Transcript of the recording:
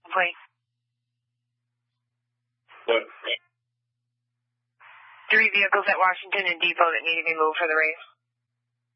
plate. What? 3 vehicles at Washington and Depot that need to be moved for the race.